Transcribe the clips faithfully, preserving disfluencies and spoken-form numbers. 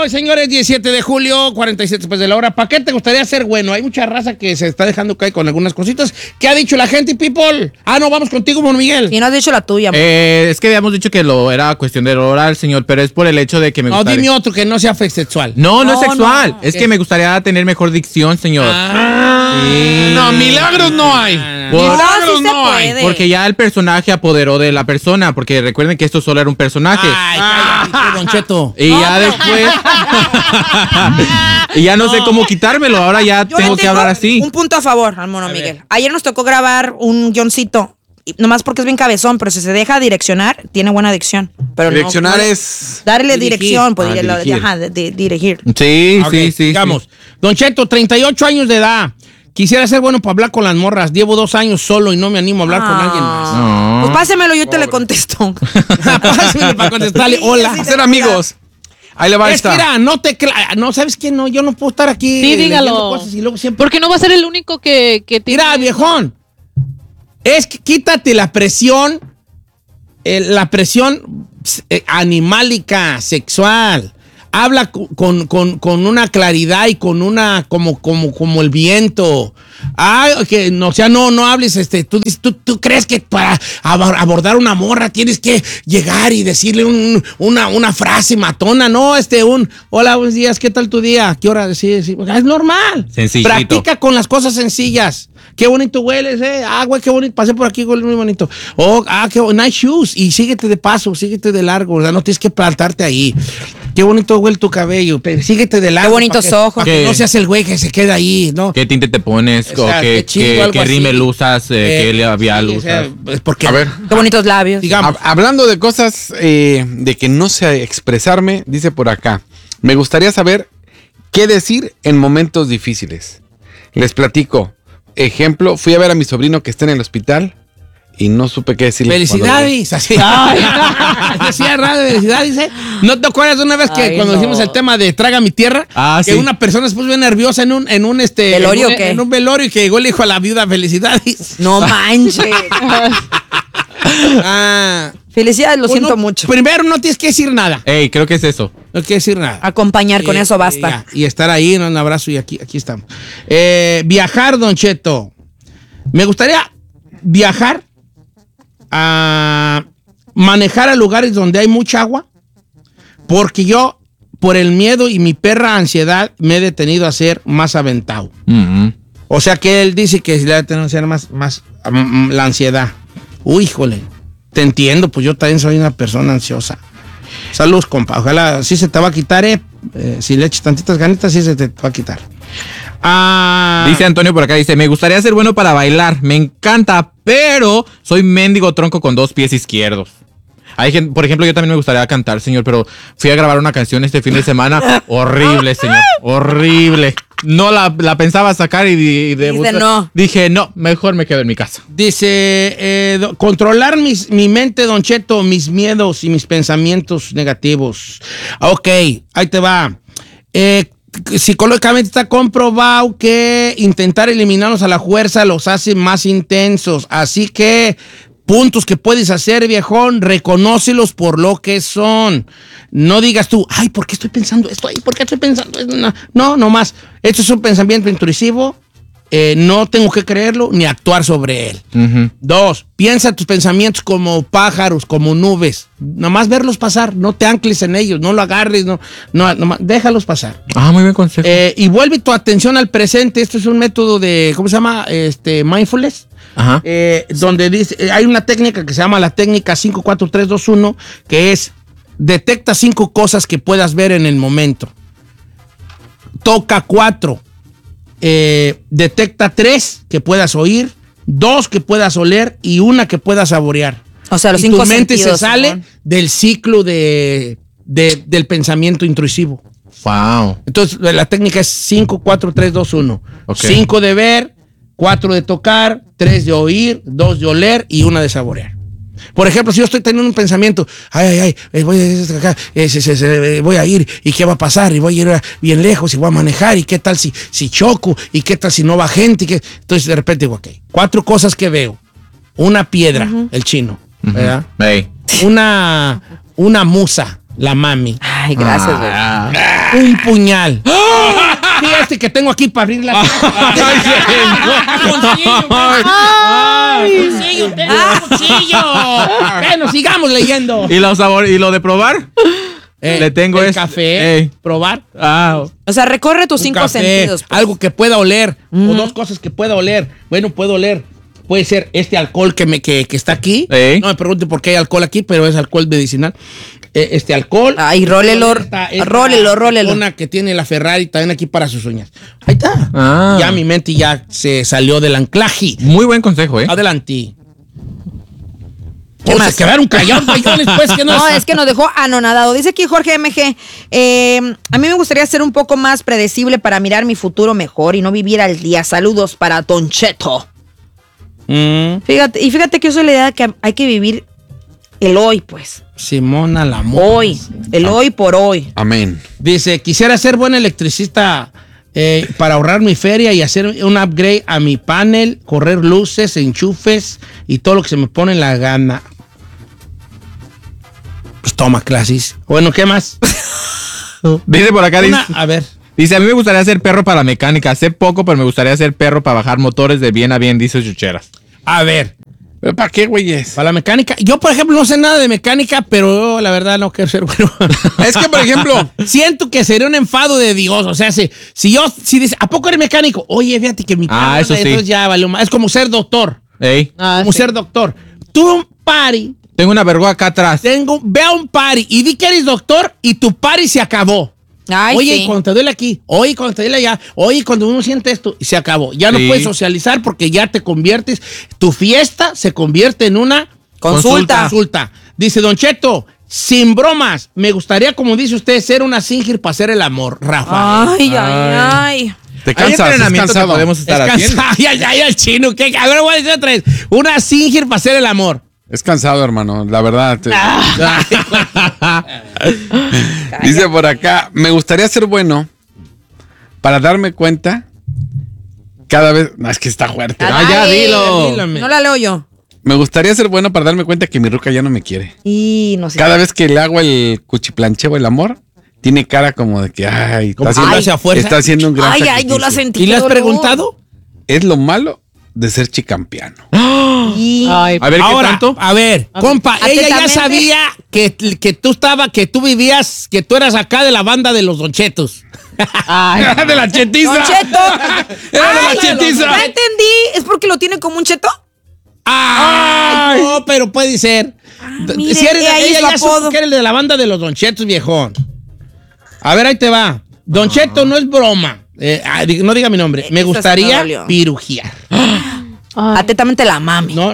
hoy, señores, diecisiete de julio, cuarenta y siete después de la hora. ¿Para qué te gustaría ser bueno? Hay mucha raza que se está dejando caer con algunas cositas. ¿Qué ha dicho la gente, people? Ah, no, vamos contigo, Mon Miguel. Y no has dicho la tuya. Eh, es que habíamos dicho que lo era cuestión de oral, señor, pero es por el hecho de que me No, gustaría... dime otro que no sea sexual. No, no, No, es sexual. no. Es ¿Qué? que me gustaría tener mejor dicción, señor. Ah, Sí. No, milagros no hay. Por- No, Milagros sí se no hay. puede. Porque ya el personaje apoderó de la persona, porque recuerden que esto solo era un personaje. Ay, cállate, Don Cheto. Y ya después... y ya no, sé cómo quitármelo, ahora ya Yo tengo le que hablar así. Un punto a favor al mono Miguel. Ayer nos tocó grabar un guioncito. y Nomás porque es bien cabezón, pero si se deja direccionar, tiene buena dicción. Pero no- Direccionar no- es... Darle Dirigir. dirección, pues Ah, dirigir. dirigir. Ajá, de- de- dirigir. Sí, Ok, sí, sí. Digamos, sí. Don Cheto, treinta y ocho años de edad. Quisiera ser bueno para hablar con las morras. Llevo dos años solo y no me animo a hablar con Ah. alguien más. No. Pues pásemelo, yo te le contesto. Pásenme para contestarle. Hola. Sí, sí, Ser amigos. Ahí le va Es que esta. mira, no te cla- no, ¿sabes qué? No, yo no puedo estar aquí. Sí, leyendo dígalo. cosas y luego siempre- Porque no va a ser el único que, que tiene... Mira, viejón. Es que quítate la presión, eh, la presión eh, animálica, sexual. Habla cu- con, con, con una claridad y con una, como, como, como el viento. Ah, que no, o sea, no, no hables, este, tú, dices- tú, tú crees que para ab- abordar una morra tienes que llegar y decirle un- una, una frase matona, no, este, un, hola, buenos días, ¿qué tal tu día? ¿Qué hora? Sí, sí, es normal. Sencillito. Practica con las cosas sencillas. Qué bonito hueles, eh. Ah, güey, qué bonito. Pasé por aquí, huele muy bonito. Oh, ah, qué nice shoes. Y síguete de paso, síguete de largo. O sea, no tienes que plantarte ahí. Qué bonito huele tu cabello. Pero síguete de largo. Qué bonitos pa' que- ojos. pa' que ¿Qué? no seas el güey que se queda ahí, ¿no? ¿Qué tinte te pones? O sea, ¿O qué qué, chingo, qué, algo qué así. rímel usas? Eh, Eh, ¿Qué labial sí, o sea, usas? es porque, A ver. Qué bonitos labios. digamos, Hab- Hablando de cosas eh, de que no sé expresarme, dice por acá. Me gustaría saber qué decir en momentos difíciles. Les platico. Ejemplo, fui a ver a mi sobrino que está en el hospital y no supe qué decirle. felicidades. Así. Decía radio, felicidades, ¿eh? ¿No te acuerdas de una vez que Ay, cuando no. hicimos el tema de Traga mi tierra? Ah, que sí. una persona se puso bien nerviosa en un, en un este. ¿Velorio en un, o qué? En un velorio y que llegó el hijo a la viuda, felicidades. No manches. Ah. Felicidades, lo Pues siento no, mucho. Primero no tienes que decir nada. Ey, creo que es eso. No hay que decir nada. Acompañar con Eh, eso eh, basta. ya, y estar ahí, un abrazo y aquí, aquí estamos. Eh, viajar, Don Cheto. Me gustaría viajar a manejar a lugares donde hay mucha agua, porque yo, por el miedo y mi perra ansiedad, me he detenido a ser más aventado. Mm-hmm. O sea que él dice que le va a tener que ser más, más mm, la ansiedad. Uy, híjole, te entiendo, pues yo también soy una persona ansiosa. Saludos, compa. Ojalá sí se te va a quitar, eh. Eh, si le echas tantitas ganitas, sí se te va a quitar. Ah, Dice Antonio por acá, dice, me gustaría ser bueno para bailar, me encanta, pero soy mendigo tronco con dos pies izquierdos. Hay gente, por ejemplo, yo también me gustaría cantar, señor, pero fui a grabar una canción este fin de semana. Horrible, señor, horrible. No la, la pensaba sacar y, y de- Dice no. dije, no, mejor me quedo en mi casa. dice, eh, do- controlar mis, mi mente, Don Cheto, mis miedos y mis pensamientos negativos. Ok, ahí te va. Eh, psicológicamente está comprobado que intentar eliminarlos a la fuerza los hace más intensos. Así que puntos que puedes hacer, viejón, reconócelos por lo que son. No digas tú, ay, ¿por qué estoy pensando esto? Ay, ¿por qué estoy pensando esto? No, no, no más. Esto es un pensamiento intrusivo. Eh, no tengo que creerlo ni actuar sobre él. Ujú. Dos, piensa tus pensamientos como pájaros, como nubes. Nomás verlos pasar, no te ancles en ellos, no lo agarres, no, no, nomás déjalos pasar. Ah, muy buen consejo. Eh, y vuelve tu atención al presente. Esto es un método de, ¿cómo se llama? Este, mindfulness. Ajá. Eh, donde dice, eh, hay una técnica que se llama la técnica cinco cuatro tres dos uno, que es detecta cinco cosas que puedas ver en el momento. Toca cuatro. Eh, detecta tres que puedas oír, dos que puedas oler y una que puedas saborear. O sea, los y cinco tu mente sentidos, se sale Simón. del ciclo de, de- del pensamiento intrusivo. Wow. Entonces, la técnica es cinco cuatro tres dos uno. Ok. cinco de ver, cuatro de tocar, tres de oír, dos de oler y una de saborear. Por ejemplo, si yo estoy teniendo un pensamiento, ay, ay, ay, eh, voy, a, acá, eh, se- se- se- eh, voy a ir, ¿y qué va a pasar? Y voy a ir a- bien lejos, y voy a manejar, ¿y qué tal si, si choco? ¿Y qué tal si no va gente? ¿Y qué? Entonces, de repente digo, ok, cuatro cosas que veo. Una piedra, el chino, ¿verdad? Ey. Una, una musa, La mami. Ay, gracias, güey. Ah. Un puñal. Sí, este que tengo aquí para abrir la ¡Ay! ¡Cuchillo! ¡Tengo un cuchillo! Bueno, sigamos leyendo. ¿Y lo, sabor, ¿Y lo de probar? Eh, Le tengo el este. café, Ey. probar. Ah. O sea, recorre tus Un cinco café, sentidos. pues. algo que pueda oler, o dos cosas que pueda oler. Bueno, puedo oler. Puede ser este alcohol que me que, que está aquí. Ey. No me pregunte por qué hay alcohol aquí, pero es alcohol medicinal. Eh, este alcohol. Ay, rólelo, Esta- esta rólelo, rólelo. persona que tiene la Ferrari también aquí para sus uñas. Ahí está. Ah. Ya mi mente ya se salió del anclaje. Muy buen consejo, ¿eh? Adelante. ¿Qué O más? se quedaron callados, güey, después que no. No, es que nos dejó anonadado. Dice aquí Jorge M G, eh, a mí me gustaría ser un poco más predecible para mirar mi futuro mejor y no vivir al día. Saludos para Don Cheto. Mm, Fíjate, y fíjate que yo soy la idea de que hay que vivir el hoy, pues. Simona la Mo- Hoy, el hoy por hoy. Amén. Dice, quisiera ser buen electricista eh, para ahorrar mi feria y hacer un upgrade a mi panel, correr luces, enchufes y todo lo que se me pone en la gana. Pues toma clases. Bueno, ¿qué más? Dice por acá, dice, Una- a ver. dice, a mí me gustaría ser perro para la mecánica. Sé poco, pero me gustaría ser perro para bajar motores de bien a bien, dice Chucheras. A ver, ¿Pero para qué, güeyes? para la mecánica. Yo, por ejemplo, no sé nada de mecánica, pero yo, la verdad, no quiero ser bueno. Es que, por ejemplo, Siento que sería un enfado de Dios. O sea, si, si yo, si dice, ¿a poco eres mecánico? Oye, fíjate que mi Ah, carro eso anda, sí. entonces ya valió más. Es como ser doctor. Ey, Ah, como sí. ser doctor. Tú un party, tengo una vergüenza acá atrás. tengo, ve a un party y di que eres doctor y tu party se acabó. Ay, Oye, sí. cuando te duele aquí, oye, cuando te duele allá, oye, cuando uno siente esto, y se acabó. Ya no Sí. puedes socializar porque ya te conviertes, tu fiesta se convierte en una Consulta. consulta. Dice Don Cheto, sin bromas, me gustaría, como dice usted, ser una singer para hacer el amor, Rafa. Ay, ay, ay. te Hay cansas, es entrenamiento que cansado. podemos estar haciendo. Ya, ya, ya, el chino. ¿Qué? A ver, voy a decir otra vez. Una singer para hacer el amor. Es cansado, hermano, la verdad. te- Dice por acá, me gustaría ser bueno para darme cuenta cada vez... No, es que está fuerte. Ah, ya, Ay, dilo. Dílame. No la leo yo. Me gustaría ser bueno para darme cuenta que mi ruca ya no me quiere. Y no sé. Cada vez que le hago el cuchiplancheo, el amor, tiene cara como de que, ay, Como está que haciendo, lo hace a fuerza. está haciendo un gran Ay, ay, yo la sacrificio. sentí. ¿Y le has qué dolor. preguntado? Es lo malo de ser chicampiano. Y- Ay, A ver, ¿qué Ahora, tanto? a ver, compa, ella ya Atentamente. sabía que, que tú estaba, que tú vivías, que tú eras acá de la banda de los Don Chetos. ay. de la chetiza. Don Cheto. Era de la Ay, chetiza. ya entendí. ¿Es porque lo tiene como un cheto? Ay, no, pero puede ser. mire, si eres, he ahí ella su ya supo apodo. que eres de la banda de los Don Chetos, viejón. A ver, ahí te va. Don Cheto no es broma. Eh, ah, di- no diga mi nombre. Me Esa sí me gustaría dolió. pirujear. Ay. Atentamente la mami. No,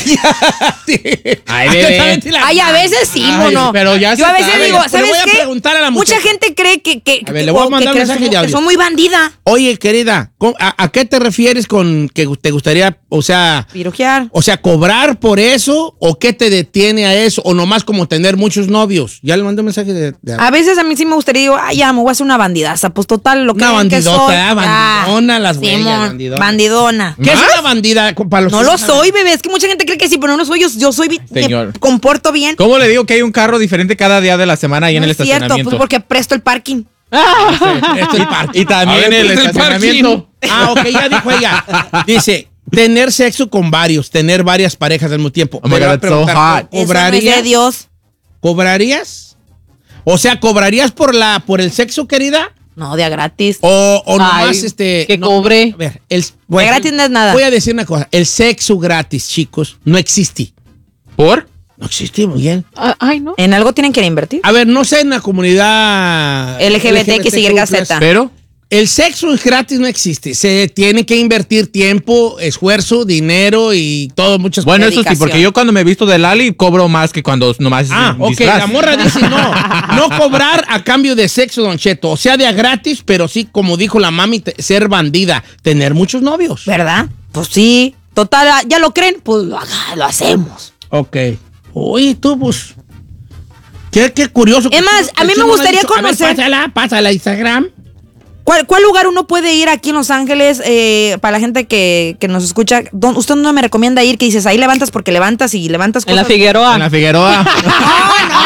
cállate. Ay, bebé. Atentamente la- Ay, a veces sí, Ay, mono. pero ya Yo se a veces sabe. digo, Pero ¿sabes voy a qué? preguntar a la Mucha muchacha. gente cree que, que, A ver, le voy a o mandar que, un mensaje que de son- audio. que son muy bandida. Oye, querida, ¿cómo- ¿a, a qué te refieres con que te gustaría, o sea, Pirojear. o sea, cobrar por eso o qué te detiene a eso o nomás como tener muchos novios? Ya le mandé un mensaje de, de- A veces a mí sí me gustaría, digo, ay, ya, me voy a hacer una bandidaza. Pues total, lo que Una ven que bandidota, soy. ah, bandidona, las güeyes, Simón, bandidona. bandidona. ¿Qué es una bandida? Para los No que lo saben. soy, bebé. Es que mucha gente cree que sí, pero no lo soy. Yo, yo soy, bi- Señor. me comporto bien. ¿Cómo le digo que hay un carro diferente cada día de la semana ahí en No el es cierto, estacionamiento? pues porque presto el parking. Esto es parking. Y también A ver, el pues, el estacionamiento. Ah, ok, ya dijo ella. Dice, tener sexo con varios, tener varias parejas al mismo tiempo. Oh my Pero God, va a that's so preguntar, hot. Eso no es ¿cobrarías? de Dios. ¿Cobrarías? O sea, ¿cobrarías por la por el sexo, querida? No, de a gratis. O, o Ay, nomás este. que no, cobre. A ver, el, voy a De decir- gratis no es nada. Voy a decir una cosa. El sexo gratis, chicos, no existe. ¿Por? No existe, muy bien. Ah, Ay, no. En algo tienen que invertir. A ver, no sé en la comunidad L G B T que sigue Gaceta. Pero, El sexo gratis no existe. Se tiene que invertir tiempo, esfuerzo, dinero y todo, muchas bueno, cosas. eso sí, Dedicación. porque yo cuando me he visto de Lali cobro más que cuando nomás es Ah, un ok, disfraz. la morra dice no, no cobrar a cambio de sexo, Don Cheto, o sea, de a gratis, pero sí, como dijo la mami, te- ser bandida, tener muchos novios. ¿Verdad? Pues sí. Total, ah, ¿ya lo creen? Pues lo, haga- lo hacemos. Ok. Oye, tú, pues, qué, qué curioso. que Es más, tú- a mí que me tú no gustaría has dicho, a ver, conocer- pásala, pásala a Instagram. ¿Cuál, cuál lugar uno puede ir aquí en Los Ángeles eh, para la gente que, que nos escucha? ¿Dó- ¿Usted no me recomienda ir? Que dices, ahí levantas porque levantas y levantas En la cosas. Figueroa. En la Figueroa. No, no, no.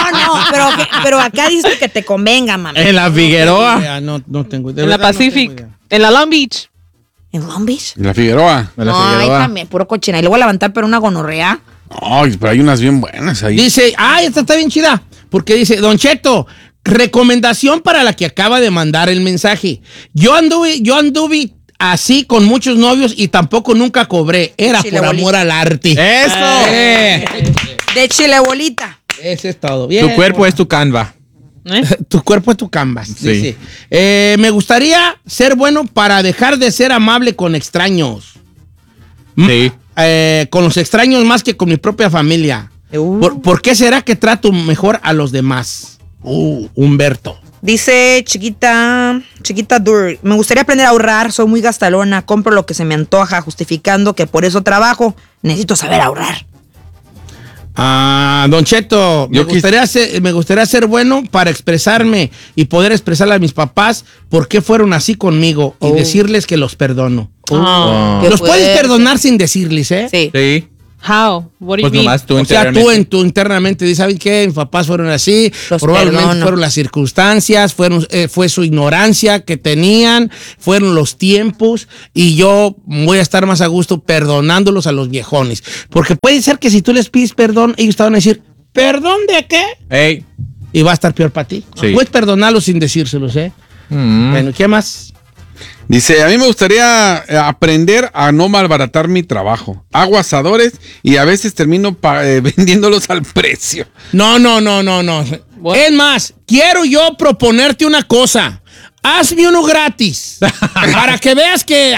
pero, pero acá dices que te convenga, mami. En la Figueroa. No, no tengo idea. En la Pacific. En la Long Beach. ¿En Long Beach? La Figueroa. En la No, ahí Figueroa. también, puro cochina. Y luego a levantar, pero una gonorrea. Ay, pero hay unas bien buenas ahí. Dice, ay, esta está bien chida. Porque dice, Don Cheto, recomendación para la que acaba de mandar el mensaje. Yo anduve, yo anduve así con muchos novios y tampoco nunca cobré. Era Chile por bolita. amor al arte. ¡Eso! Eh, De chile bolita. Eso es todo. Bien. Tu cuerpo es tu Canva. ¿Eh? Tu cuerpo es tu canvas. Sí. Dice, eh, me gustaría ser bueno para dejar de ser amable con extraños. Sí. Eh, con los extraños más que con mi propia familia. Uh. ¿Por, por qué será que trato mejor a los demás? Uh, Humberto. Dice chiquita, chiquita Dur, me gustaría aprender a ahorrar, soy muy gastalona, compro lo que se me antoja, justificando que por eso trabajo. Necesito saber ahorrar. Ah, Don Cheto, me Yo quis- gustaría, ser, me gustaría ser bueno para expresarme y poder expresarle a mis papás por qué fueron así conmigo y Oh. decirles que los perdono. Oh. Qué Los puedes fuerte. perdonar sin decirles, ¿eh? Sí. Sí. How? What do you Pues mean? nomás tú O sea, tú, internamente. en tu internamente dices, ¿saben qué? Mis papás fueron así, Los probablemente perdono. fueron las circunstancias, fueron, eh, fue su ignorancia que tenían, fueron los tiempos, y yo voy a estar más a gusto perdonándolos a los viejones. Porque puede ser que si tú les pides perdón, ellos te van a decir, ¿perdón de qué? Ey. Y va a estar peor para ti. Sí. Puedes perdonarlos sin decírselos, ¿eh? Mm. Bueno, ¿qué más? Dice, a mí me gustaría eh, aprender a no malbaratar mi trabajo. Hago asadores y a veces termino pa- eh, vendiéndolos al precio. No, no, no, no, no. What? Es más, quiero yo proponerte una cosa. Hazme uno gratis. Para que veas que...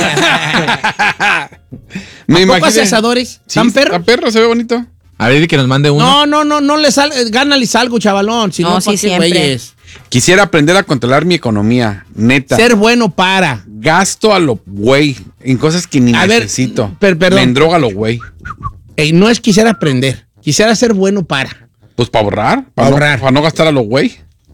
Me ¿A poco imaginé- hace asadores? Sí, ¿Tan perro? ¿Tan perro? ¿Se ve bonito? A ver, que nos mande uno. No, no, no, no le sal, eh, gánales algo, chavalón. Si no, No, ¿pa' sí, qué siempre. güeyes? Quisiera aprender a controlar mi economía, neta. Ser bueno para. Gasto a lo güey en cosas que ni A ver, necesito. per- perdón. Me endroga a lo güey. Ey, no es quisiera aprender. Quisiera ser bueno para. Pues para ahorrar. Pa' Para ahorrar. No, para no gastar a lo güey.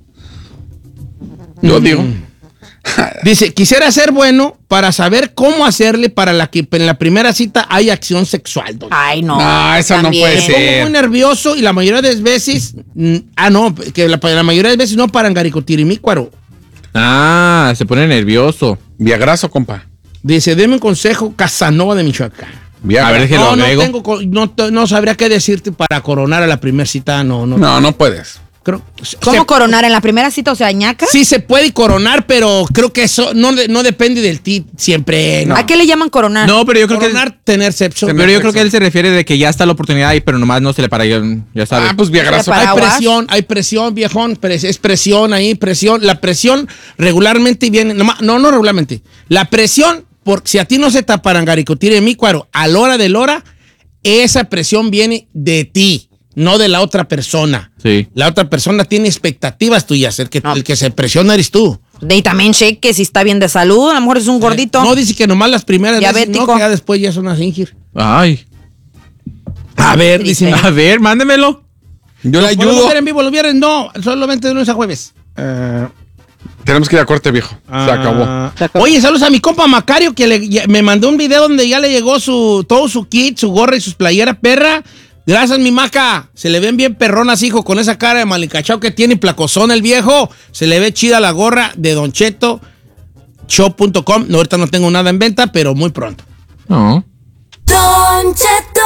Yo Mm. digo. Dice, quisiera ser bueno para saber cómo hacerle para la que en la primera cita hay acción sexual. don. Ay, no. No, eso no también. puede Me ser. pongo muy nervioso y la mayoría de las veces... mm, ah, no, que la, la mayoría de las veces no para engaricotirimícuaro. Ah, se pone nervioso. Viagrazo, compa. Dice, deme un consejo, Casanova de Michoacán. Viagra. A ver, que no, lo no, agrego. tengo, co- no, te- no sabría qué decirte para coronar a la primera cita, no, no. No, no puedes. Creo, ¿Cómo se- coronar en la primera cita? O sea, ñaca. Sí se puede coronar, pero creo que eso no, de- no depende del ti siempre. No. ¿A qué le llaman coronar? No, pero yo creo que. Coronar, tener sexo. Pero yo creo que él se refiere de que ya está la oportunidad ahí, pero nomás no se le para. Ya, ya sabes. Ah, pues viagrazo. Para Hay aguas. presión, hay presión, viejón, pres- es presión ahí, presión. La presión regularmente viene, no, no, no regularmente. La presión, porque si a ti no se te parangaricotiere mi cuaro a la hora de la hora, esa presión viene de ti, no de la otra persona. Sí. La otra persona tiene expectativas tuyas, el que, No. el que se presiona eres tú. De ahí también cheque si está bien de salud. A lo mejor es un gordito. No, dice que nomás las primeras veces, Diabético. no, que ya después ya son a fingir. Ay. A ver, Triste. dice... A ver, mándemelo. Yo le ¿Podemos ayudo. ver en vivo los viernes? No, solamente de lunes a jueves. Tenemos que ir a corte, viejo. Se acabó. Ah. Se acabó. Oye, saludos a mi compa Macario que le- ya- me mandó un video donde ya le llegó su todo su kit, su gorra y sus playeras perra. Gracias, mi maca. Se le ven bien perronas, hijo, con esa cara de malincachao que tiene y placozón el viejo. Se le ve chida la gorra de Don Cheto, shop punto com. No, ahorita no tengo nada en venta, pero muy pronto. No. Don Cheto.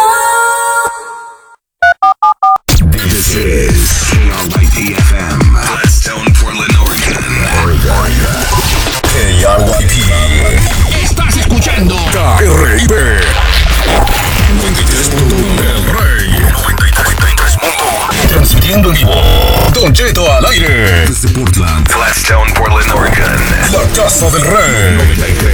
This is K R Y P F M, Gladstone, Portland, Oregon. K R Y P. Estás escuchando K R I P. noventa y tres punto uno El Rey. noventa y tres punto uno. Transmitiendo en vivo. Don Cheto al aire. Desde Portland, Gladstone, Portland, Oregon. La Casa del Rey. noventa y tres